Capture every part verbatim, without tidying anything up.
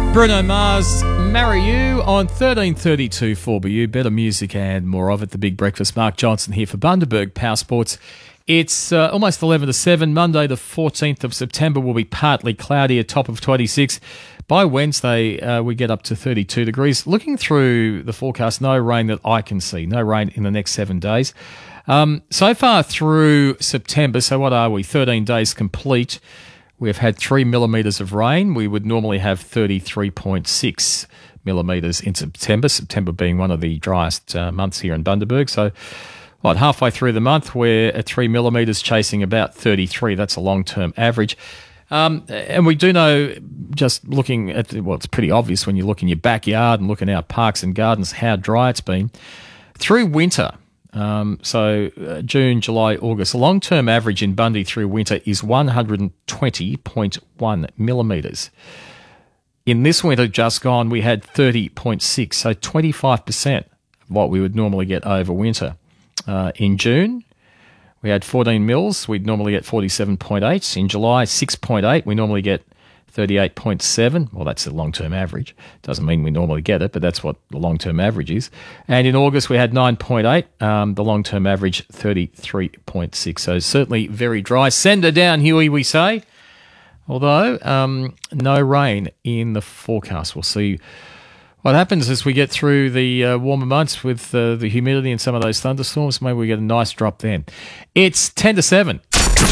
Bruno Mars, Marry You on thirteen thirty-two four B U. Better music and more of it. The Big Breakfast. Mark Johnson here for Bundaberg Power Sports. It's uh, almost eleven to seven. Monday the fourteenth of September will be partly cloudy, a top of twenty-six. By Wednesday, uh, we get up to thirty-two degrees. Looking through the forecast, no rain that I can see. No rain in the next seven days. Um, so far through September, so what are we? thirteen days complete. We've had three millimetres of rain. We would normally have thirty-three point six millimetres in September, September being one of the driest uh, months here in Bundaberg. So, what, halfway through the month, we're at three millimetres chasing about thirty-three. That's a long-term average. Um, and we do know, just looking at, well, it's pretty obvious when you look in your backyard and look in our parks and gardens, how dry it's been. Through winter, Um, so uh, June, July, August, the long-term average in Bundy through winter is one hundred twenty point one millimetres. In this winter just gone, we had thirty point six, so twenty-five percent of what we would normally get over winter. Uh, in June, we had fourteen mils. We'd normally get forty-seven point eight. In July, six point eight. We normally get thirty-eight point seven. Well, that's the long-term average. Doesn't mean we normally get it, but that's what the long-term average is. And in August, we had nine point eight. Um, the long-term average, thirty-three point six. So certainly very dry. Send her down, Huey, we say. Although um, no rain in the forecast. We'll see what happens as we get through the uh, warmer months with uh, the humidity and some of those thunderstorms. Maybe we get a nice drop then. It's ten to seven.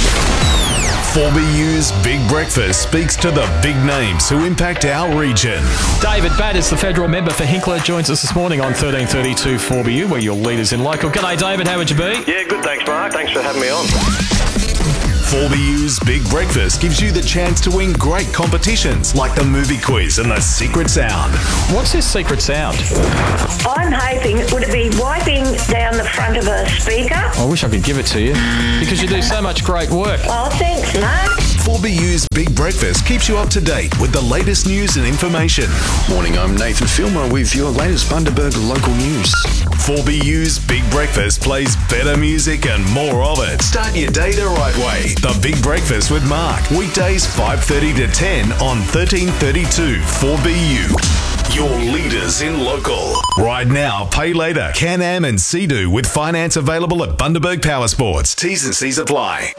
four B U's Big Breakfast speaks to the big names who impact our region. David Batt is the federal member for Hinkler, joins us this morning on thirteen thirty-two four B U, where your leaders in local. G'day, David. How would you be? Yeah, good. Thanks, Mark. Thanks for having me on. four B U's Big Breakfast gives you the chance to win great competitions like the movie quiz and the secret sound. What's this secret sound? I'm hoping, would it be wiping down the front of a speaker? I wish I could give it to you because you do so much great work. Oh, thanks, Mark. four B U's Big Breakfast keeps you up to date with the latest news and information. Morning, I'm Nathan Filmer with your latest Bundaberg local news. four B U's Big Breakfast plays better music and more of it. Start your day the right way. The Big Breakfast with Mark. Weekdays five thirty to ten on thirteen thirty-two four B U. Your leaders in local. Right now, pay later. Can-Am and Sea-Doo with finance available at Bundaberg Power Sports. T's and C's apply.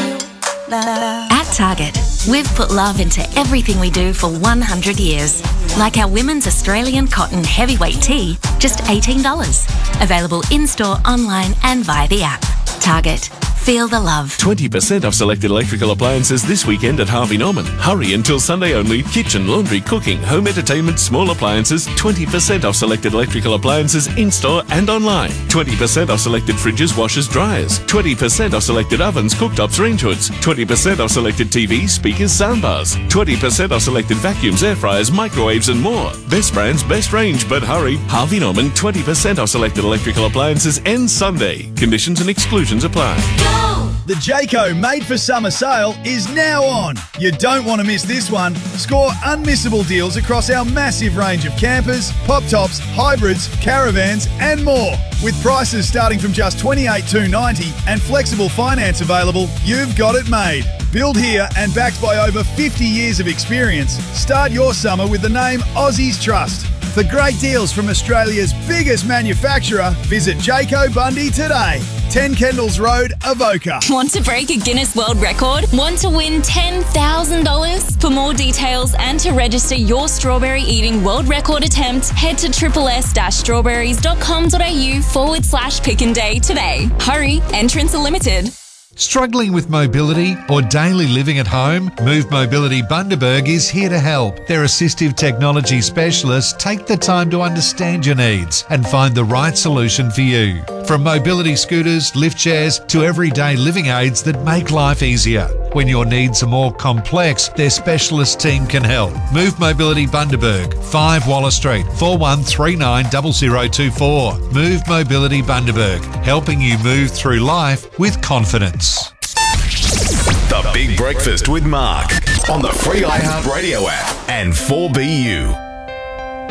At Target, we've put love into everything we do for one hundred years. Like our women's Australian cotton heavyweight tee, just eighteen dollars. Available in-store, online and via the app. Target. Feel the love. twenty percent off selected electrical appliances this weekend at Harvey Norman. Hurry until Sunday only. Kitchen, laundry, cooking, home entertainment, small appliances. twenty percent off selected electrical appliances in-store and online. twenty percent off selected fridges, washers, dryers. twenty percent off selected ovens, cooktops, range hoods. twenty percent off selected T Vs, speakers, soundbars. twenty percent off selected vacuums, air fryers, microwaves and more. Best brands, best range, but hurry. Harvey Norman, twenty percent off selected electrical appliances ends Sunday. Conditions and exclusions apply. The Jayco Made for Summer sale is now on. You don't want to miss this one. Score unmissable deals across our massive range of campers, pop tops, hybrids, caravans and more. With prices starting from just twenty-eight thousand two hundred ninety dollars and flexible finance available, you've got it made. Built here and backed by over fifty years of experience, start your summer with the name Aussies Trust. For great deals from Australia's biggest manufacturer, visit Jayco Bundy today. ten Kendalls Road, Avoca. Want to break a Guinness World Record? Want to win ten thousand dollars? For more details and to register your strawberry eating world record attempt, head to triple-s-strawberries.com.au forward slash pick and day today. Hurry, entrants are limited. Struggling with mobility or daily living at home? Move Mobility Bundaberg is here to help. Their assistive technology specialists take the time to understand your needs and find the right solution for you. From mobility scooters, lift chairs to everyday living aids that make life easier. When your needs are more complex, their specialist team can help. Move Mobility Bundaberg, five Waller Street, four one three nine zero zero two four. Move Mobility Bundaberg, helping you move through life with confidence. The Big Breakfast with Mark on the free iHeartRadio app and four B U.